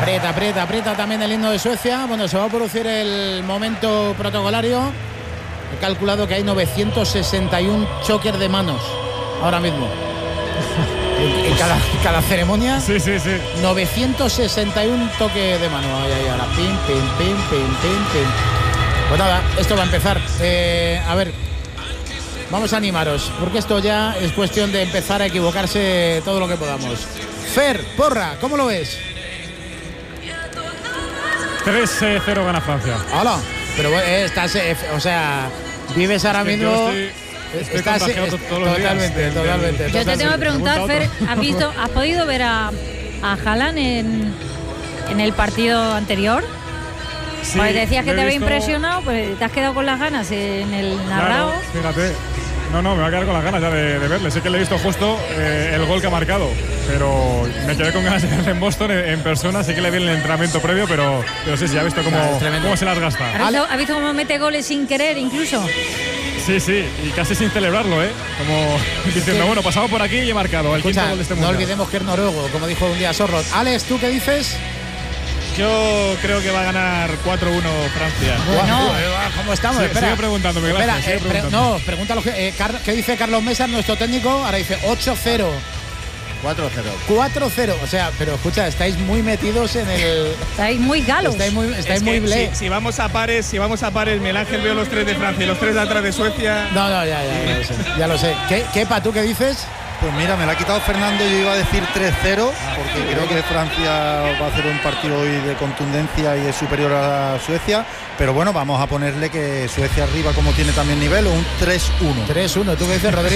Aprieta también el himno de Suecia. Bueno, se va a producir el momento protocolario. He calculado que hay 961 choques de manos ahora mismo. En cada ceremonia. Sí. 961 toques de mano. Ahí, ahora. Pim. Pues nada, esto va a empezar. A ver, vamos a animaros, porque esto ya es cuestión de empezar a equivocarse todo lo que podamos. Fer, Porra, ¿cómo lo ves? 3-0 gana Francia. Hola, pero estás, o sea, vives ahora mismo. Estoy contagiado todos los días. Totalmente. Yo te tengo que preguntar, Fer, ¿has podido ver a Haaland en el partido anterior? Sí, pues decías que te había visto... impresionado, pues te has quedado con las ganas en el narrado. Claro, fíjate. No, me va a quedar con las ganas ya de verle. Sé que le he visto justo el gol que ha marcado, pero me quedé con ganas de verle en Boston en persona. Sí que le vi en el entrenamiento previo, pero sí, ya he visto cómo se las gasta. ¿Has visto cómo mete goles sin querer incluso? Sí, y casi sin celebrarlo, como diciendo, bueno, pasamos por aquí y he marcado el quinto gol de este mundial. No olvidemos que es noruego, como dijo un día Sorrot. Alex, ¿tú qué dices? Yo creo que va a ganar 4-1 Francia. Bueno, ¿cómo estamos? Espera. Sigue preguntándome. Espera, pregúntalo. ¿Qué dice Carlos Mesa, nuestro técnico? Ahora dice 8-0. 4-0. O sea, pero escucha, estáis muy metidos en el. Estáis muy galos. Estáis muy ble. Si vamos a pares, Miguel Ángel veo los 3 de Francia y los 3 de atrás de Suecia. No, ya lo sé. ¿Qué, ¿tú qué dices? Pues mira, me la ha quitado Fernando, yo iba a decir 3-0, porque creo que Francia va a hacer un partido hoy de contundencia y es superior a Suecia, pero bueno, vamos a ponerle que Suecia arriba, como tiene también nivel, un 3-1. 3-1, ¿tú qué dices, Rodri?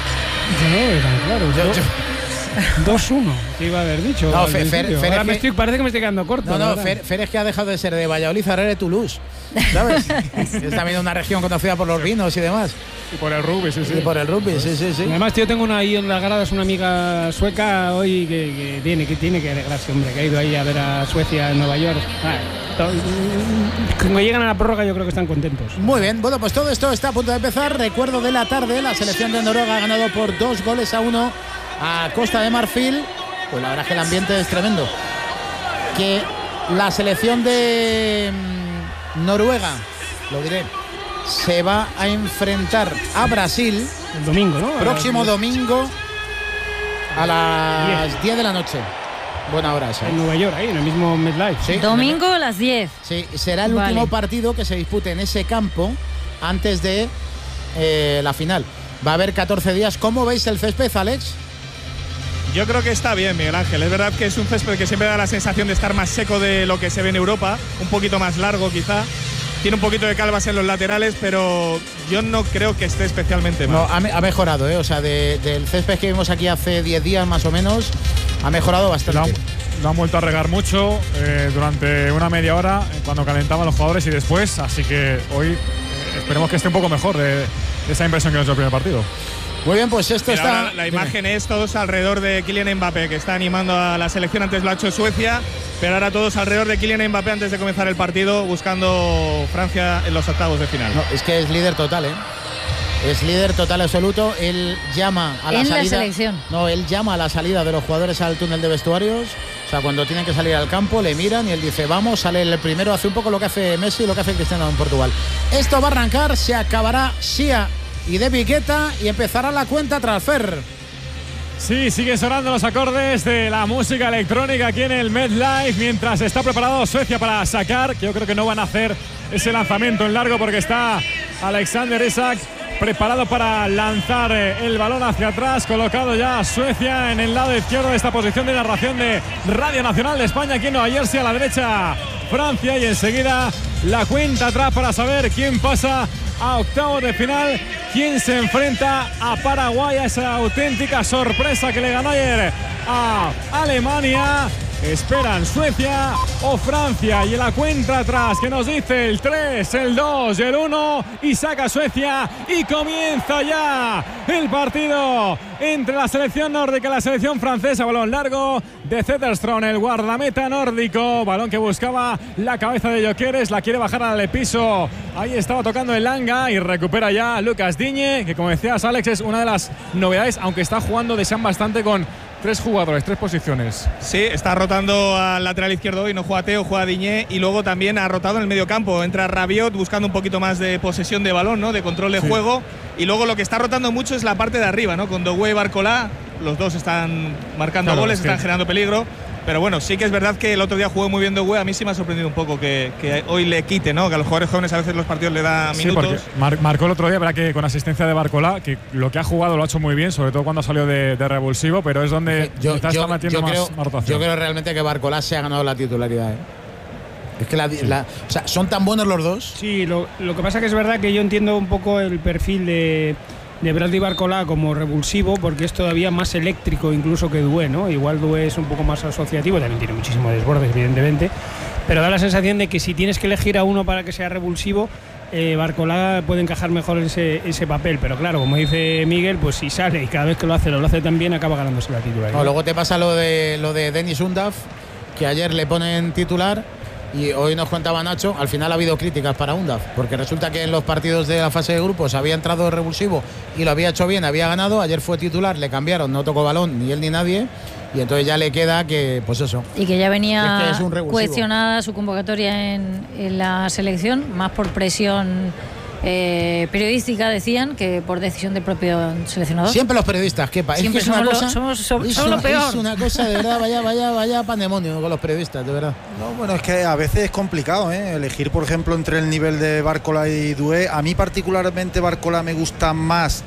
Claro. 2-1, que iba a haber dicho. No, Fer, ahora parece que me estoy quedando corto. No, Fer es que ha dejado de ser de Valladolid, ahora es de Toulouse, ¿sabes? Es también una región conocida por los vinos y demás. Y por el rugby, sí. Y por el rugby, sí. Y además, yo tengo ahí en las gradas una amiga sueca hoy que tiene que alegrarse, hombre, que ha ido ahí a ver a Suecia en Nueva York. Cuando llegan a la prórroga yo creo que están contentos. Muy bien, bueno, pues todo esto está a punto de empezar. Recuerdo de la tarde, la selección de Noruega ha ganado por 2-1 a Costa de Marfil. Pues la verdad es que el ambiente es tremendo. Que la selección de Noruega, lo diré, se va a enfrentar a Brasil el domingo, ¿no? Próximo domingo a las 10 de la noche. Buena hora esa. En Nueva York, ahí, en el mismo MetLife. Sí, domingo a las 10. Sí, será el último partido que se dispute en ese campo antes de la final. Va a haber 14 días. ¿Cómo veis el césped, Alex? Yo creo que está bien, Miguel Ángel. Es verdad que es un césped que siempre da la sensación de estar más seco de lo que se ve en Europa, un poquito más largo quizá. Tiene un poquito de calvas en los laterales, pero yo no creo que esté especialmente mal. No, ha mejorado, o sea, del césped que vimos aquí hace 10 días más o menos, ha mejorado bastante. Lo han vuelto a regar mucho durante una media hora cuando calentaban los jugadores y después, así que hoy esperemos que esté un poco mejor de esa impresión que nos dio el primer partido. Muy bien, pues esto está. La imagen es todos alrededor de Kylian Mbappé, que está animando a la selección. Antes lo ha hecho Suecia, pero ahora todos alrededor de Kylian Mbappé antes de comenzar el partido, buscando Francia en los octavos de final. No, es que es líder total, Es líder total absoluto. Él llama a la salida. La selección. No, él llama a la salida de los jugadores al túnel de vestuarios. O sea, cuando tienen que salir al campo, le miran y él dice, vamos, sale el primero, hace un poco lo que hace Messi y lo que hace Cristiano en Portugal. Esto va a arrancar, se acabará Sia y de Piqueta y empezará la cuenta tras Fer. Sí, siguen sonando los acordes de la música electrónica aquí en el MetLife mientras está preparado Suecia para sacar, que yo creo que no van a hacer ese lanzamiento en largo porque está Alexander Isak preparado para lanzar el balón hacia atrás, colocado ya Suecia en el lado izquierdo de esta posición de narración de Radio Nacional de España aquí en Nueva Jersey, a la derecha Francia y enseguida la cuenta atrás para saber quién pasa a octavos de final, quién se enfrenta a Paraguay, a esa auténtica sorpresa que le ganó ayer a Alemania. Esperan Suecia o Francia y en la cuenta atrás que nos dice el 3, el 2 y el 1 y saca Suecia y comienza ya el partido entre la selección nórdica y la selección francesa. Balón largo de Zetterström, el guardameta nórdico, balón que buscaba la cabeza de Gyökeres, la quiere bajar al piso, ahí estaba tocando el Langa y recupera ya Lucas Digne, que como decías Alex es una de las novedades, aunque está jugando desean bastante con 3 jugadores, 3 posiciones. Sí, está rotando al lateral izquierdo hoy, no juega Teo, juega Diñé, y luego también ha rotado en el medio campo. Entra Rabiot buscando un poquito más de posesión de balón, ¿no? De control de juego. Y luego lo que está rotando mucho es la parte de arriba, ¿no? Con Doué y Barcolá, los dos están marcando goles, están generando peligro. Pero bueno, sí que es verdad que el otro día jugó muy bien Doué. A mí sí me ha sorprendido un poco que hoy le quite, ¿no? Que a los jugadores jóvenes a veces los partidos le da minutos. Sí, porque marcó el otro día, verdad que con asistencia de Barcolá, que lo que ha jugado lo ha hecho muy bien, sobre todo cuando salió de revulsivo, pero es donde está metiendo más rotación. Yo creo realmente que Barcolá se ha ganado la titularidad, ¿eh? Es que o sea, son tan buenos los dos. Sí, lo que pasa que es verdad que yo entiendo un poco el perfil de Bradley Barcolá como revulsivo, porque es todavía más eléctrico incluso que Doué, ¿no? Igual Doué es un poco más asociativo, también tiene muchísimo desborde, evidentemente, pero da la sensación de que si tienes que elegir a uno para que sea revulsivo, Barcolá puede encajar mejor en ese papel, pero claro, como dice Miguel, pues si sale y cada vez que lo hace tan bien, acaba ganándose la titularidad. Luego te pasa lo de Denis Undav, que ayer le ponen titular. Y hoy nos contaba Nacho, al final ha habido críticas para Undav, porque resulta que en los partidos de la fase de grupos había entrado revulsivo y lo había hecho bien, había ganado. Ayer fue titular, le cambiaron, no tocó balón ni él ni nadie, y entonces ya le queda que, pues eso. Y que ya venía es cuestionada su convocatoria en la selección, más por presión periodística, decían, que por decisión del propio seleccionador. Siempre los periodistas, Kepa. Siempre es que somos lo peor. Es una cosa, de verdad, vaya pandemonio con los periodistas, de verdad. No, bueno, es que a veces es complicado, elegir, por ejemplo, entre el nivel de Barcolá y Doué. A mí particularmente Barcolá me gusta más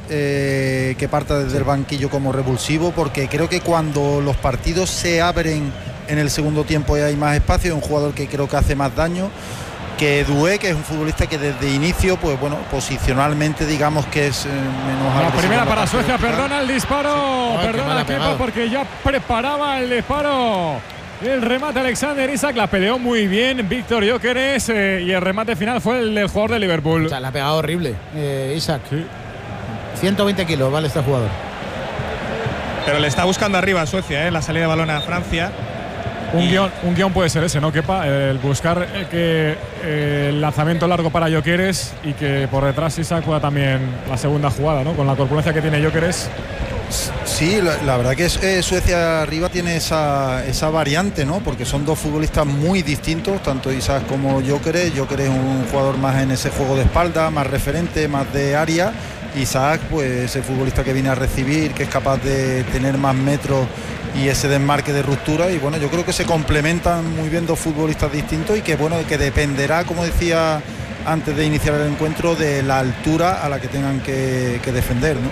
que parta desde el banquillo como revulsivo, porque creo que cuando los partidos se abren en el segundo tiempo y hay más espacio, es un jugador que creo que hace más daño que Doué, que es un futbolista que desde inicio, pues bueno, posicionalmente digamos que es menos agresivo. La primera para Suecia, perdona el disparo, perdona Kepa, porque ya preparaba el disparo. El remate Alexander Isak, la peleó muy bien Víctor Gyökeres, y el remate final fue el del jugador de Liverpool. O sea, la ha pegado horrible Isak. Sí. 120 kilos vale este jugador. Pero le está buscando arriba a Suecia, la salida de balón a Francia. Un guión puede ser ese, ¿no, Kepa? El buscar el lanzamiento largo para Gyökeres y que por detrás Isak pueda también la segunda jugada, ¿no? Con la corpulencia que tiene Gyökeres. Sí, la verdad que Suecia arriba tiene esa variante, ¿no? Porque son dos futbolistas muy distintos, tanto Isak como Gyökeres. Gyökeres es un jugador más en ese juego de espalda, más referente, más de área. Isak, pues ese futbolista que viene a recibir, que es capaz de tener más metros y ese desmarque de ruptura. Y bueno, yo creo que se complementan muy bien dos futbolistas distintos y que bueno, que dependerá, como decía antes de iniciar el encuentro, de la altura a la que tengan que defender, ¿no?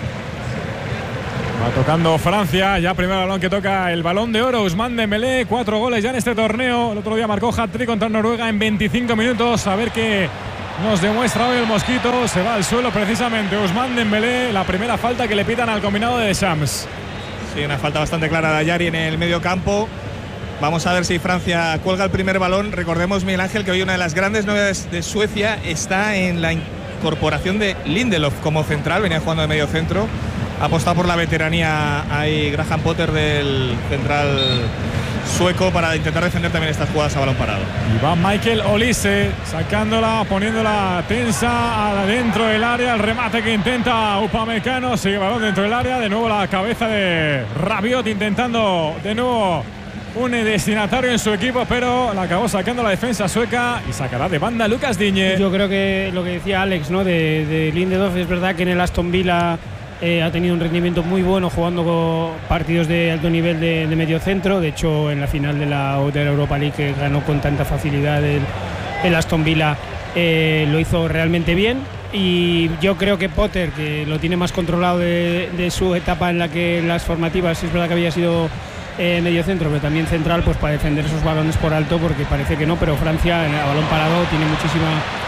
Va tocando Francia, ya primer balón que toca el Balón de Oro, Ousmane Dembélé, 4 goles ya en este torneo. El otro día marcó hat-trick contra Noruega en 25 minutos. A ver qué nos demuestra hoy el mosquito. Se va al suelo precisamente Ousmane Dembélé, la primera falta que le pitan al combinado de Deschamps. Sí, una falta bastante clara de Ayari en el medio campo. Vamos a ver si Francia cuelga el primer balón. Recordemos, Miguel Ángel, que hoy una de las grandes novedades de Suecia está en la incorporación de Lindelof como central. Venía jugando de medio centro. Ha apostado por la veteranía ahí Graham Potter del central sueco para intentar defender también estas jugadas a balón parado. Y va Michael Olise sacándola, poniéndola tensa adentro del área. El remate que intenta Upamecano, sigue balón dentro del área. De nuevo la cabeza de Rabiot intentando de nuevo un destinatario en su equipo, pero la acabó sacando la defensa sueca y sacará de banda Lucas Digne. Yo creo que lo que decía Alex, ¿no? de Lindelof, es verdad que en el Aston Villa ha tenido un rendimiento muy bueno jugando con partidos de alto nivel de medio centro. De hecho, en la final de la Europa League, que ganó con tanta facilidad el Aston Villa, lo hizo realmente bien. Y yo creo que Potter, que lo tiene más controlado de su etapa en la que las formativas, es verdad que había sido medio centro, pero también central, pues para defender esos balones por alto, porque parece que no, pero Francia a balón parado tiene muchísima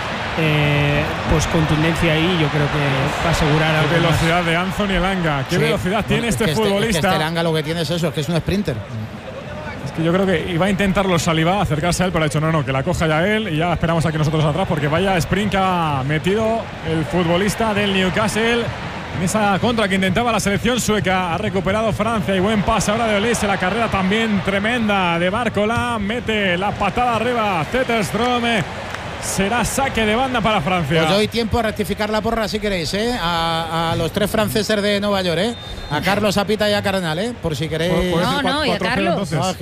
pues contundencia ahí. Yo creo que para asegurar la velocidad de Anthony Elanga. ¿Qué velocidad tiene este futbolista? Es que Elanga lo que tiene es eso, es que es un sprinter. Es que yo creo que iba a intentarlo Saliba, acercarse a él, pero ha dicho no, que la coja ya él y ya esperamos aquí nosotros atrás, porque vaya sprint que ha metido el futbolista del Newcastle en esa contra que intentaba la selección sueca. Ha recuperado Francia y buen pase ahora de Olise. La carrera también tremenda de Barcolá, mete la patada arriba Zetterström será saque de banda para Francia. Os doy tiempo a rectificar la porra si queréis, a los 3 franceses de Nueva York, a Carlos, a Pita y a Cardenal, por si queréis. No, y a Carlos. No,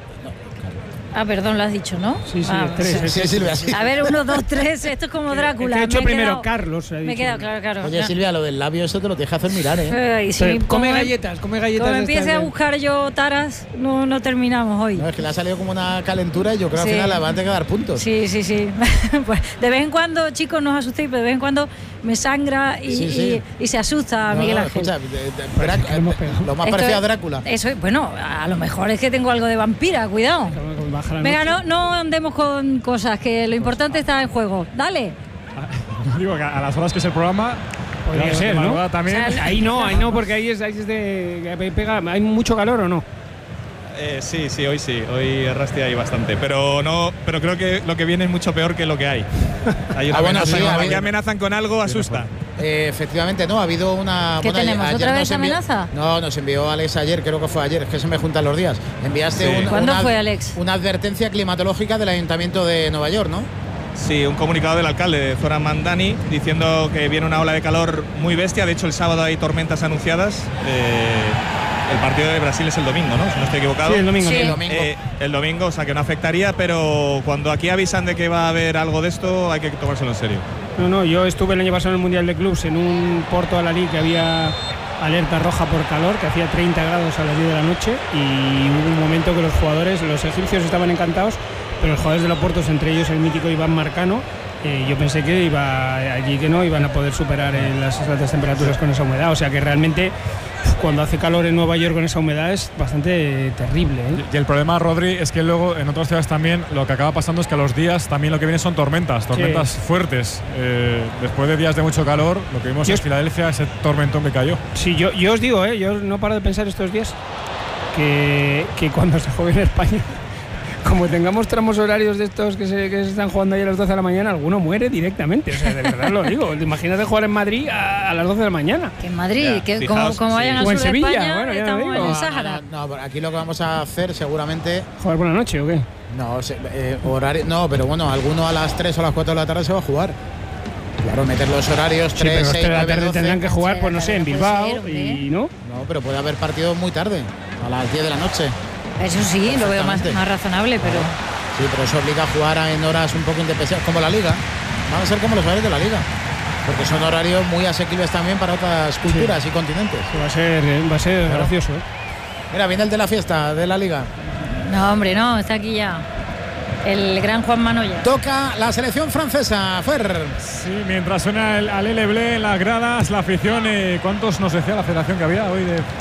perdón, lo has dicho, ¿no? Sí, tres. Sí, Silvia, sí. A ver, 1, 2, 3, esto es como Drácula. He hecho primero Carlos. Me he quedado, claro. Oye, Silvia, lo del labio eso te lo tienes que hacer mirar, Come galletas. Como empiece a buscar yo taras, no terminamos hoy. No, es que le ha salido como una calentura y yo creo que al final le van a tener que dar puntos. Sí. Pues de vez en cuando, chicos, no os asustéis, pero de vez en cuando me sangra y se asusta Miguel Ángel. Escucha, lo más parecido a Drácula. Eso, bueno, a lo mejor es que tengo algo de vampira, cuidado. Venga, no andemos con cosas, que lo importante está en juego. Dale. Digo que a las horas que es el programa podría ser, ¿no? También. O sea, ahí no, porque ahí es pega. ¿Hay mucho calor o no? Sí, hoy arrastra ahí bastante, pero creo que lo que viene es mucho peor que lo que hay. Hay una amenaza, que amenazan con algo, asusta. Efectivamente, no, ha habido una... ¿Qué tenemos? ¿Otra vez amenaza? No, nos envió Alex ayer, creo que fue ayer, es que se me juntan los días. Enviaste ¿Cuándo fue, Alex? Una advertencia climatológica del Ayuntamiento de Nueva York, ¿no? Sí, un comunicado del alcalde, Zoran Mandani, diciendo que viene una ola de calor muy bestia. De hecho, el sábado hay tormentas anunciadas. El partido de Brasil es el domingo, ¿no? Si no estoy equivocado. Sí, el domingo. El domingo, o sea que no afectaría, pero cuando aquí avisan de que va a haber algo de esto, hay que tomárselo en serio. No, yo estuve el año pasado en el Mundial de Clubs en un Porto Alalí que había alerta roja por calor, que hacía 30 grados a las 10 de la noche, y hubo un momento que los egipcios estaban encantados, pero los jugadores de los Portos, entre ellos el mítico Iván Marcano, yo pensé que iban a poder superar las altas temperaturas con esa humedad. O sea que realmente cuando hace calor en Nueva York con esa humedad es bastante terrible, ¿eh? Y el problema, Rodri, es que luego en otras ciudades también lo que acaba pasando es que a los días también lo que viene son tormentas fuertes. Después de días de mucho calor, lo que vimos en Filadelfia, ese tormentón que cayó. Sí, yo os digo, yo no paro de pensar estos días que cuando se juegue en España, como tengamos tramos horarios de estos que se están jugando ahí a las 12 de la mañana, alguno muere directamente. O sea, de verdad lo digo. Imagínate jugar en Madrid a las 12 de la mañana. Que en Madrid, como vayan al sur de España, estamos en el Sáhara. No, aquí lo que vamos a hacer seguramente... ¿Jugar por la noche o qué? No, horario, no, pero bueno, alguno a las 3 o a las 4 de la tarde se va a jugar. Claro, meter los horarios 3, 6, 9, 12. Tendrán que jugar, pues no sé, en Bilbao y ¿no? No, pero puede haber partidos muy tarde, a las 10 de la noche. Eso sí, lo veo más razonable, pero... Sí, pero eso obliga a jugar en horas un poco independientes, como la Liga. Van a ser como los horarios de la Liga, porque son horarios muy asequibles también para otras culturas y continentes. Va a ser gracioso, ¿eh? Mira, viene el de la fiesta de la Liga. No, hombre, no, está aquí ya. El gran Juan Manoya. Toca la selección francesa, Fer. Sí, mientras suena el Alele Blé en las gradas, la afición, ¿cuántos nos decía la federación que había hoy?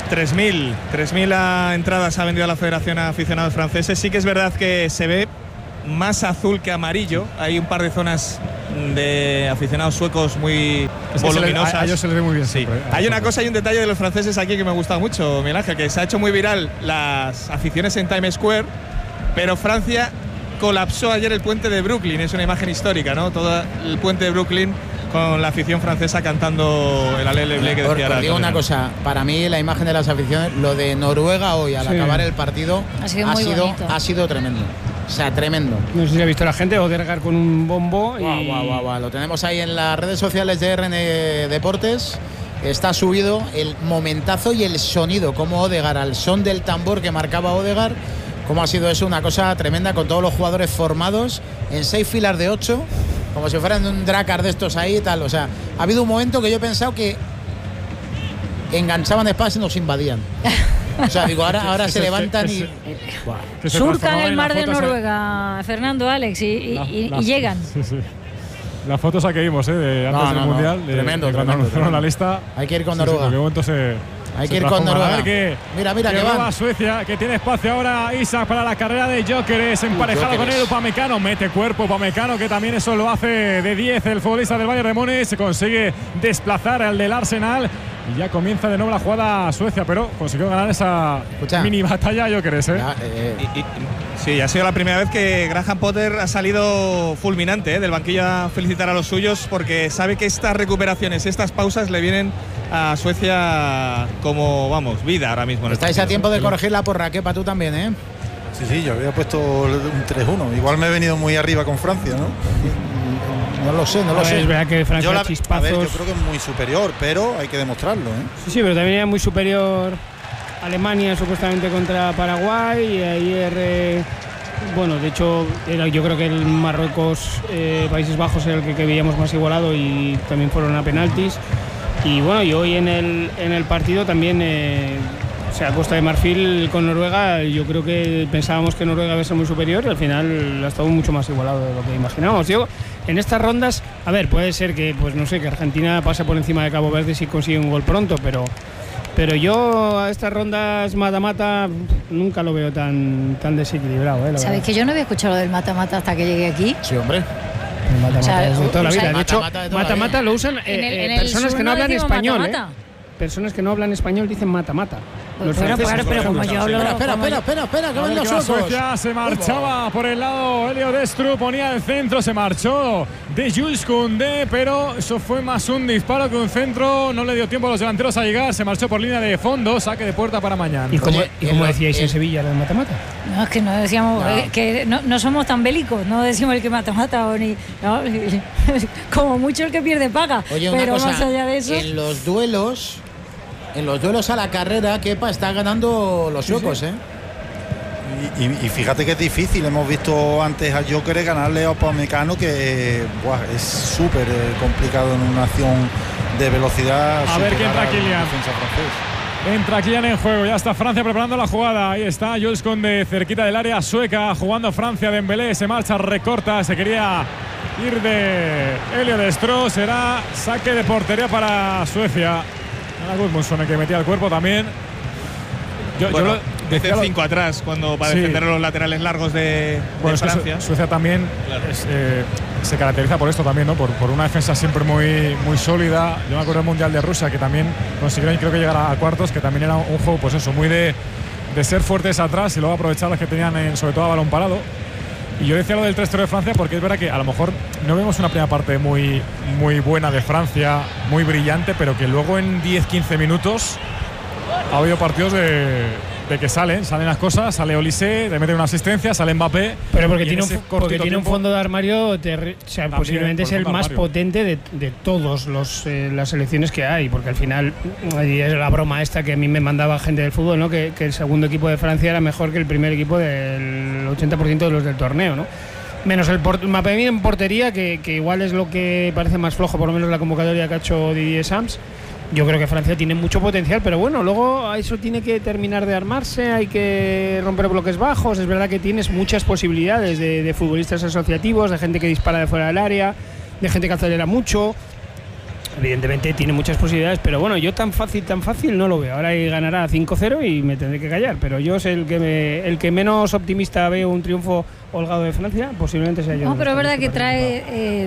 3.000 entradas ha vendido la federación a aficionados franceses. Sí que es verdad que se ve más azul que amarillo. Hay un par de zonas de aficionados suecos muy voluminosas. A ellos se les ve muy bien. Sí. Siempre, Hay una cosa y un detalle de los franceses aquí que me gusta mucho, Miguel Ángel, que se ha hecho muy viral las aficiones en Times Square, pero Francia colapsó ayer el puente de Brooklyn. Es una imagen histórica, ¿no? Todo el puente de Brooklyn con la afición francesa cantando el Alele Blé que decía. Os digo una cosa, para mí la imagen de las aficiones, lo de Noruega hoy al acabar el partido ha sido tremendo. O sea, tremendo. No sé si ha visto la gente, Odegaard con un bombo. Guau. Lo tenemos ahí en las redes sociales de RN Deportes. Está subido el momentazo y el sonido, como Odegaard, al son del tambor que marcaba Odegaard. Cómo ha sido eso, una cosa tremenda, con todos los jugadores formados en 6 filas de 8, como si fueran un Drakkar de estos ahí y tal. O sea, ha habido un momento que yo he pensado que enganchaban espadas y nos invadían. O sea, digo, ahora se levantan y... Surcan el mar de Noruega, Fernando, Alex, y llegan. Sí. Las fotos que vimos, antes del Mundial. Tremendo. La lista. Hay que ir con Noruega. ¿En qué momento hay que ir con Noruega? A ver mira que va Suecia, que tiene espacio ahora Isak para la carrera de Gyökeres, emparejado con él Upamecano, mete cuerpo Upamecano, que también eso lo hace de 10 el futbolista del Bayern de Múnich, se consigue desplazar al del Arsenal y ya comienza de nuevo la jugada Suecia, pero consiguió ganar esa mini batalla Gyökeres, Sí, ha sido la primera vez que Graham Potter ha salido fulminante del banquillo a felicitar a los suyos, porque sabe que estas recuperaciones, estas pausas le vienen a Suecia como, vida ahora mismo. Estáis a tiempo de corregir la porra, Kepa, tú también, Sí, yo había puesto un 3-1. Igual me he venido muy arriba con Francia, ¿no? No lo sé. Es verdad que Francia chispazos. Yo creo que es muy superior, pero hay que demostrarlo, ¿eh? Sí, pero también era muy superior Alemania supuestamente contra Paraguay y ayer, bueno, de hecho yo creo que el Marruecos, Países Bajos era el que veíamos más igualado y también fueron a penaltis. Y bueno, y hoy en el partido también, o sea, Costa de Marfil con Noruega, yo creo que pensábamos que Noruega iba a ser muy superior y al final ha estado mucho más igualado de lo que imaginábamos. Yo, en estas rondas, a ver, puede ser que, pues no sé, que Argentina pase por encima de Cabo Verde si consigue un gol pronto, pero yo a estas rondas mata-mata nunca lo veo tan desequilibrado. ¿Sabéis que yo no había escuchado lo del mata-mata hasta que llegué aquí? Sí, hombre. El mata-mata desde toda la vida. De hecho, mata-mata lo usan personas que no hablan español. Personas que no hablan español dicen mata-mata. Pero como yo hablo... Espera, que ven los suecos. Suecia se marchaba por el lado, Elio Destru ponía el centro, se marchó de Jules Koundé, pero eso fue más un disparo que un centro, no le dio tiempo a los delanteros a llegar, se marchó por línea de fondo, saque de puerta para mañana. ¿Y cómo decíais en Sevilla lo de mata-mata? No, es que no decíamos, que no somos tan bélicos, no decimos el que mata-mata o ni... No, como mucho el que pierde paga. Oye, pero cosa, más allá de eso... En los duelos a la carrera, Kepa está ganando los suecos, sí. Y fíjate que es difícil. Hemos visto antes a Gyökeres ganarle a Upamecano, que es súper complicado en una acción de velocidad. A ver qué entra Kylian. Entra Kylian en juego, ya está Francia preparando la jugada. Ahí está Jules Koundé cerquita del área sueca, jugando Francia. Dembélé se marcha, recorta, se quería ir de Elio Destru. Será saque de portería para Suecia. Era Gudmundsson el que metía el cuerpo también. Yo lo decía 5 atrás cuando para defender los laterales largos de Francia. Suecia también se caracteriza por esto también, ¿no? Por una defensa siempre muy sólida. Yo me acuerdo del Mundial de Rusia, que también consiguieron, creo que llegar a cuartos, que también era un juego, pues eso, muy de ser fuertes atrás y luego aprovechar los que tenían sobre todo a balón parado. Y yo decía lo del 3-0 de Francia porque es verdad que a lo mejor no vemos una primera parte muy buena de Francia, muy brillante, pero que luego en 10-15 minutos ha habido partidos de que salen las cosas, sale Olise, le mete una asistencia, sale Mbappé. Pero porque tiene un fondo de armario, posiblemente es el más potente de todos las selecciones que hay, porque al final, y es la broma esta que a mí me mandaba gente del fútbol, ¿no? Que el segundo equipo de Francia era mejor que el primer equipo del 80% de los del torneo, ¿no? Menos el Mbappé en portería, que igual es lo que parece más flojo, por lo menos la convocatoria que ha hecho Didier Sams. Yo creo que Francia tiene mucho potencial, pero bueno, luego eso tiene que terminar de armarse, hay que romper bloques bajos. Es verdad que tienes muchas posibilidades de futbolistas asociativos, de gente que dispara de fuera del área, de gente que acelera mucho. Evidentemente tiene muchas posibilidades, pero bueno, yo tan fácil no lo veo. Ahora ganará 5-0 y me tendré que callar, pero yo soy el que menos optimista veo un triunfo holgado de Francia, posiblemente sea yo. No, pero es verdad que trae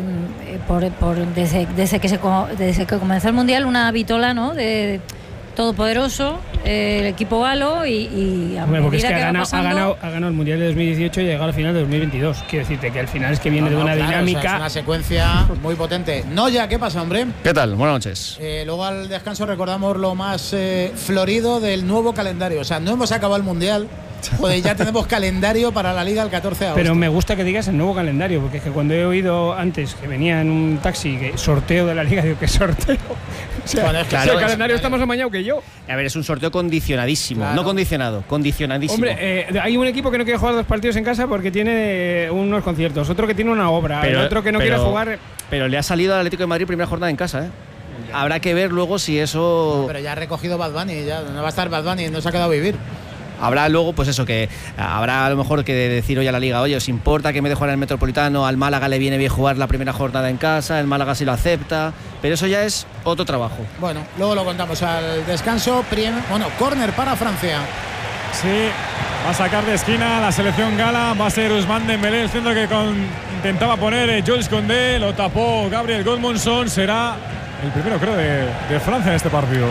desde que comenzó el Mundial una vitola, ¿no? De todopoderoso, el equipo galo y a porque es que ha ganado el Mundial de 2018 y ha llegado al final de 2022. Quiero decirte que al final es que viene de una dinámica. O sea, es una secuencia muy potente. Noya, ¿qué pasa, hombre? ¿Qué tal? Buenas noches. Luego al descanso recordamos lo más florido del nuevo calendario. O sea, no hemos acabado el Mundial. Joder, ya tenemos calendario para la Liga el 14 de agosto. Pero me gusta que digas el nuevo calendario, porque es que cuando he oído antes que venía en un taxi que sorteo de la Liga, digo, ¿qué sorteo? O sea, bueno, claro, el calendario está más amañado que yo. A ver, es un sorteo condicionadísimo, claro. No condicionado, condicionadísimo. Hombre, hay un equipo que no quiere jugar 2 partidos en casa porque tiene unos conciertos, otro que tiene una obra, el otro que no quiere jugar. Pero le ha salido al Atlético de Madrid primera jornada en casa, ¿eh? Habrá que ver luego si eso. No, pero ya ha recogido Bad Bunny, ya no va a estar Bad Bunny, no se ha quedado a vivir. Habrá luego, pues eso, que habrá a lo mejor que decir hoy a la Liga, oye, ¿os importa que en vez de jugar en el Metropolitano al Málaga le viene bien jugar la primera jornada en casa? El Málaga sí lo acepta, pero eso ya es otro trabajo. Bueno, luego lo contamos al descanso. Córner para Francia. Sí, va a sacar de esquina la selección gala, va a ser Ousmane Dembélé, el centro que intentaba poner Jules Koundé, lo tapó Gabriel Gudmundsson, será el primero, creo, de Francia en este partido.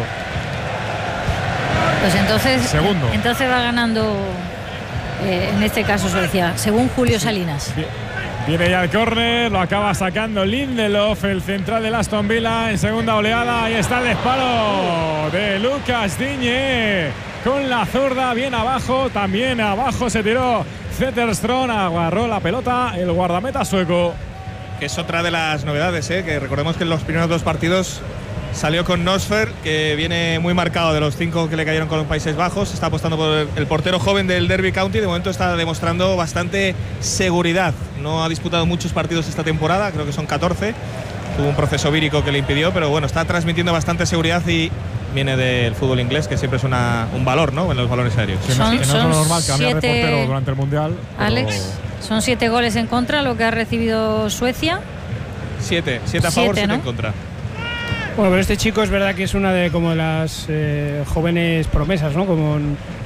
Pues segundo. Entonces va ganando, en este caso Suecia, según Julio Salinas. Viene ya el córner, lo acaba sacando Lindelof, el central del Aston Villa en segunda oleada. Ahí está el disparo de Lucas Digne. con la zurda, bien abajo, también abajo se tiró Zetterström, agarró la pelota el guardameta sueco. Que es otra de las novedades, que recordemos que en los primeros 2 partidos salió con Nosfer, que viene muy marcado de los 5 que le cayeron con los Países Bajos. Está apostando por el portero joven del Derby County. De momento está demostrando bastante seguridad. No ha disputado muchos partidos esta temporada, creo que son 14. Tuvo un proceso vírico que le impidió, pero bueno, está transmitiendo bastante seguridad y viene del fútbol inglés, que siempre es un valor, ¿no?, en los balones aéreos. Que no es lo normal cambiar de portero durante el Mundial. Alex, son 7 goles en contra lo que ha recibido Suecia. 7 a favor, 7 en contra. Bueno, pero este chico es verdad que es una de como las jóvenes promesas, ¿no? Como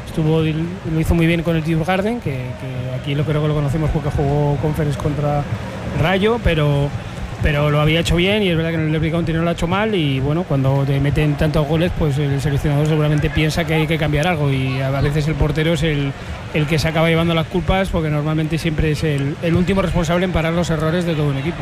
lo hizo muy bien con el Djurgården, que aquí creo que lo conocemos porque jugó Conference contra Rayo, pero lo había hecho bien, y es verdad que en el Derby County no lo ha hecho mal, y bueno, cuando te meten tantos goles, pues el seleccionador seguramente piensa que hay que cambiar algo, y a veces el portero es el que se acaba llevando las culpas, porque normalmente siempre es el último responsable en parar los errores de todo un equipo.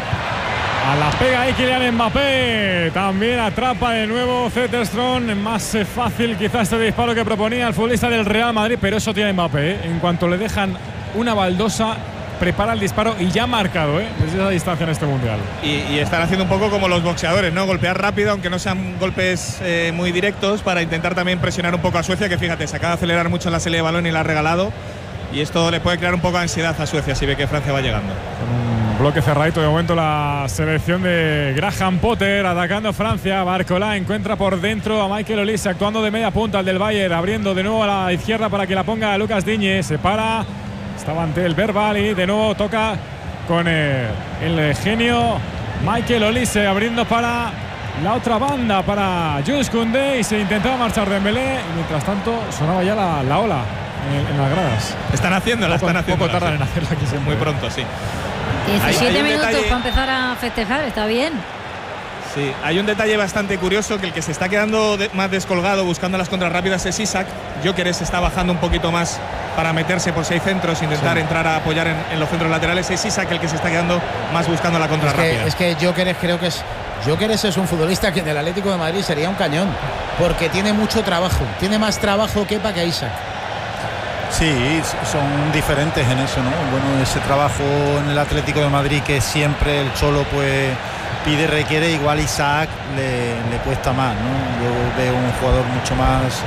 A la pega ahí Kylian Mbappé, también atrapa de nuevo Zetterström. Más fácil quizás este disparo que proponía el futbolista del Real Madrid, pero eso tiene Mbappé, En cuanto le dejan una baldosa, prepara el disparo y ya ha marcado, desde esa distancia en este Mundial. Y están haciendo un poco como los boxeadores, ¿no? Golpear rápido, aunque no sean golpes muy directos, para intentar también presionar un poco a Suecia, que fíjate, se acaba de acelerar mucho en la salida de balón y la ha regalado. Y esto le puede crear un poco de ansiedad a Suecia si ve que Francia va llegando. Con un bloque cerradito de momento la selección de Graham Potter, atacando Francia. Barcola encuentra por dentro a Michael Olise, actuando de media punta, el del Bayern, abriendo de nuevo a la izquierda para que la ponga a Lucas Digne. Se para, estaba ante el Verbal y de nuevo toca con el genio Michael Olise, abriendo para la otra banda, para Jules Koundé, y se intentaba marchar Dembélé, y mientras tanto sonaba ya la ola en las gradas. Están haciéndola. Poco tardan en hacerla aquí siempre. Muy pronto, sí. 17 minutos para empezar a festejar, está bien. Sí, hay un detalle bastante curioso, que el que se está quedando más descolgado buscando las contras rápidas es Isak. Gyökeres está bajando un poquito más para meterse por 6 centros, intentar entrar a apoyar en los centros laterales. Es Isak el que se está quedando más buscando la contra rápida. Es que Gyökeres Gyökeres es un futbolista que en el Atlético de Madrid sería un cañón, porque tiene mucho trabajo, tiene más trabajo Kepa que Isak. Sí, son diferentes en eso, ¿no? Bueno, ese trabajo en el Atlético de Madrid que siempre el Cholo pues pide, requiere, igual Isaac le cuesta más, ¿no? Yo veo un jugador mucho más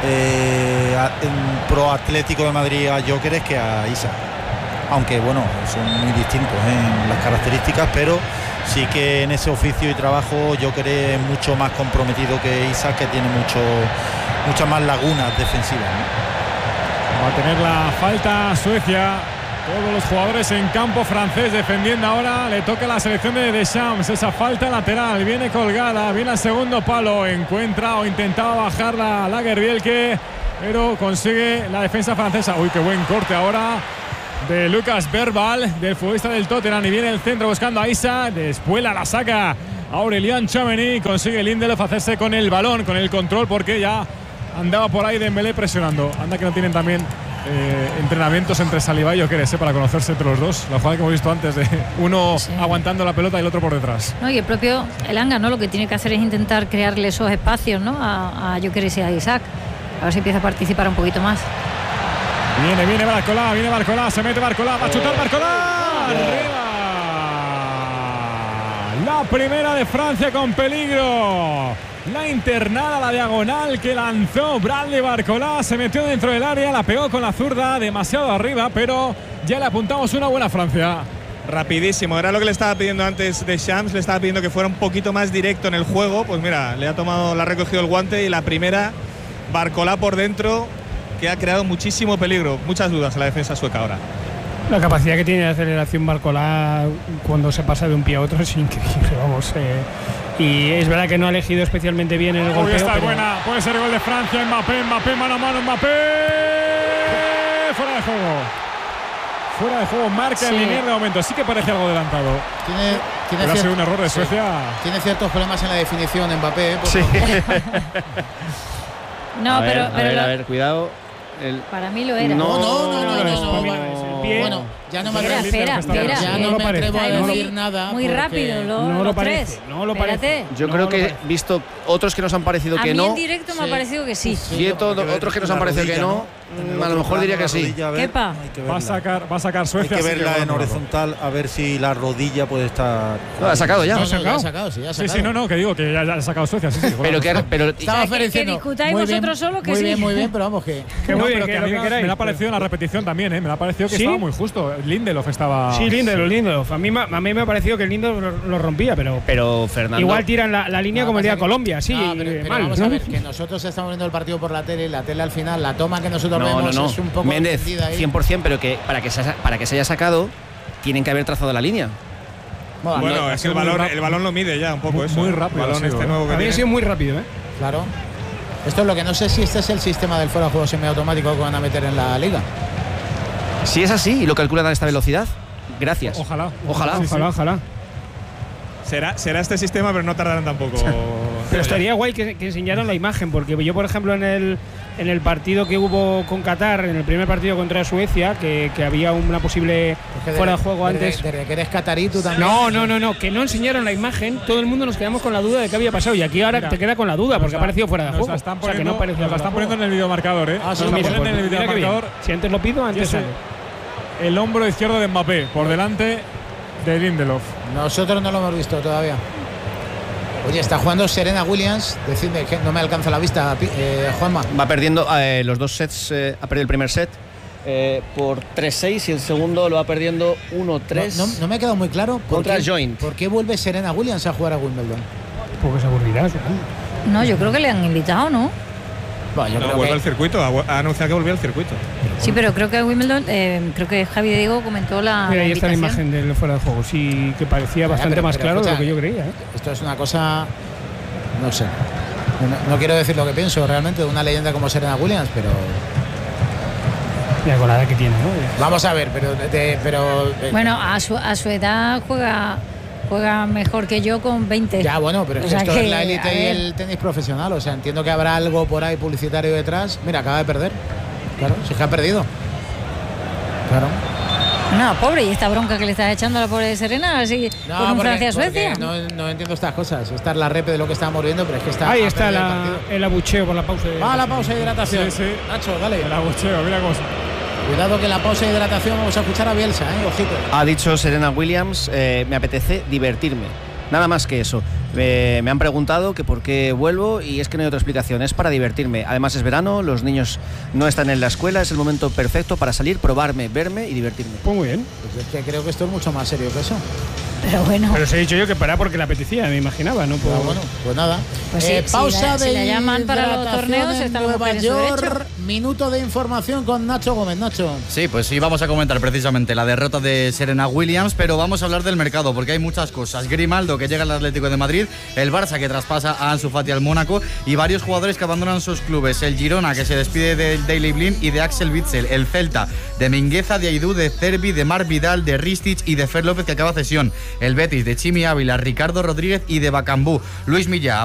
pro Atlético de Madrid a Gyökeres que a Isaac, aunque bueno, son muy distintos en las características, pero sí que en ese oficio y trabajo Gyökeres es mucho más comprometido que Isaac, que tiene muchas más lagunas defensivas, ¿no? Va a tener la falta Suecia. Todos los jugadores en campo francés defendiendo ahora. Le toca a la selección de Deschamps. Esa falta lateral. Viene colgada. Viene al segundo palo. Encuentra o intentaba bajar la Lagerbielke, pero consigue la defensa francesa. Uy, qué buen corte ahora de Lucas Verbal, del futbolista del Tottenham. Y viene el centro buscando a Isa. Después la saca Aurélien Tchouaméni. Consigue Lindelof hacerse con el balón, con el control, porque ya andaba por ahí Dembélé presionando. Anda que no tienen también entrenamientos entre Saliba y Gyökeres para conocerse entre los dos. La jugada que hemos visto antes de uno aguantando la pelota y el otro por detrás. No, y el propio Elanga, ¿no? Lo que tiene que hacer es intentar crearle esos espacios, ¿no? A Gyökeres y a Isaac. A ver si empieza a participar un poquito más. Viene Barcola, se mete Barcola, va a chutar Barcola. Arriba. La primera de Francia con peligro. La internada, la diagonal que lanzó Bradley Barcola, se metió dentro del área, la pegó con la zurda demasiado arriba, pero ya le apuntamos una buena Francia. Rapidísimo, era lo que le estaba pidiendo antes Deschamps, le estaba pidiendo que fuera un poquito más directo en el juego. Pues mira, le ha recogido el guante, y la primera, Barcola por dentro, que ha creado muchísimo peligro, muchas dudas en la defensa sueca ahora. La capacidad que tiene de aceleración Barcola cuando se pasa de un pie a otro es increíble, vamos. Y es verdad que no ha elegido especialmente bien el golpeo. Está buena, puede ser gol de Francia. Mbappé, mano a mano, Mbappé. Fuera de juego, marca el Linier de momento. Sí que parece algo adelantado. Tiene sido un error de Suecia. Tiene ciertos problemas en la definición Mbappé. Sí. No, a ver, cuidado. Para mí lo era. No. El Bueno, ya no me Espera, atrevo, ya no me atrevo a Estáis decir nada. Muy porque rápido, no lo los parece, tres. no lo parece. Espérate. Yo No, creo no que parece. visto otros que nos han parecido A que mí no, en directo me ha parecido que sí. y otros que nos han parecido que no, a lo mejor diría que sí. Kepa. Va a sacar Suecia. Hay que así verla en bueno, horizontal a ver si la rodilla puede estar. No, ha sacado ya. No, ¿Lo ha no, ya ha sacado? sacado, sí, ya ha Sí, sacado. no, que digo que ya ha sacado Suecia. Sí, Pero Estaba O sea, que diciendo, discutáis muy bien, vosotros solos que muy sí. bien, muy bien, pero vamos que... Que no, muy bien, pero que que a lo mí que me queráis. ha parecido en la repetición también, me ha parecido que ¿Sí? estaba muy justo. Lindelof estaba. Sí, Lindelof. A mí me ha parecido que el Lindelof lo rompía, pero Fernando. igual tiran la línea No, como el día pasa de que- Colombia, sí, No, pero mal. vamos ¿no? a ver, que nosotros estamos viendo el partido por la tele y la tele al final, la toma que nosotros No, vemos no. es un poco Méndez, extendida ahí. 100%, pero que para que se haya sacado, tienen que haber trazado la línea. Bueno, es que el balón lo mide ya un poco eso. Muy rápido El balón ha sido, este nuevo que Había tiene. sido muy rápido, ¿eh? Claro. Esto es lo que no sé si este es el sistema del fuera de juego semiautomático que van a meter en la liga. Si es así y lo calculan a esta velocidad, gracias. Ojalá. Ojalá. Sí, sí. Ojalá. Será este sistema, pero no tardarán tampoco. Pero estaría guay que enseñaran la imagen, porque yo, por ejemplo, en el partido que hubo con Qatar, en el primer partido contra Suecia, que había una posible Porque fuera de juego antes. Desde que eres catarí tú también. No, que no enseñaron la imagen, todo el mundo nos quedamos con la duda de qué había pasado, y aquí ahora Mira, te queda con la duda, porque ha parecido fuera de Nos juego. la están O sea, que poniendo, no parecía nos la fuera de están juego. poniendo en el videomarcador, ¿eh? Ah, sí, Nos la mira, ponen en el Mira qué bien. videomarcador. Si antes lo pido, Y antes es sale. el hombro izquierdo de Mbappé, por delante de Lindelof. Nosotros no lo hemos visto todavía. Oye, está jugando Serena Williams. Decidme que no me alcanza la vista, Juanma. Va perdiendo los dos sets, ha perdido el primer set por 3-6 y el segundo lo va perdiendo 1-3. No me ha quedado muy claro Contra Joint. por qué vuelve Serena Williams a jugar a Wimbledon. Porque se aburrirá, supongo. No, yo creo que le han invitado, ¿no? Bueno, yo No, creo vuelve que al circuito, ha anunciado que volvió al circuito. Sí, pero creo que Wimbledon, creo que Javi Diego comentó la Mira, ahí está la invitación. imagen del fuera de juego, sí, que parecía bastante pero más claro de escucha, lo que yo creía. ¿eh? esto es una cosa, no sé. No quiero decir lo que pienso realmente de una leyenda como Serena Williams, pero Mira, con la edad que tiene, ¿no? vamos a ver, pero Bueno, a su edad juega mejor que yo con 20. ya bueno, pero es O que sea esto que, es la a élite y ver. el tenis profesional, o sea, entiendo que habrá algo por ahí publicitario detrás. Mira, acaba de perder. Claro, si es que ha perdido. Claro. No, pobre, y esta bronca que le estás echando a la pobre Serena, así con un porque Francia-Suecia. no entiendo estas cosas. Esta es la rep de lo que estábamos viendo, pero es que está. Ahí ha está perdido el partido. el abucheo por la pausa. Va a la pausa de hidratación. Sí, sí. Nacho, dale. El abucheo, mira cómo. Cuidado que en la pausa de hidratación vamos a escuchar a Bielsa, ojito. Ha dicho Serena Williams, me apetece divertirme. Nada más que eso. Me han preguntado que por qué vuelvo y es que no hay otra explicación. Es para divertirme. Además es verano, los niños no están en la escuela, es el momento perfecto para salir, probarme, verme y divertirme. Pues muy bien. Pues es que creo que esto es mucho más serio que eso. Pero bueno, Pero os he dicho yo que para porque le apetecía, me imaginaba, ¿no? Pero bueno, pues nada. Pues sí, pausa si de la llaman para los hidratación torneos, en está la Nueva mujer en su York. derecho. Minuto de información con Nacho Gómez. Nacho. Sí, pues sí, vamos a comentar precisamente la derrota de Serena Williams, pero vamos a hablar del mercado porque hay muchas cosas. Grimaldo, que llega al Atlético de Madrid, el Barça, que traspasa a Ansu Fati al Mónaco, y varios jugadores que abandonan sus clubes. El Girona, que se despide del Daily Blind y de Axel Witsel. El Celta, de Mingueza, de Aidú, de Cervi, de Marc Vidal, de Ristich y de Fer López, que acaba cesión. El Betis, de Chimi Ávila, Ricardo Rodríguez y de Bacambú. Luis Millá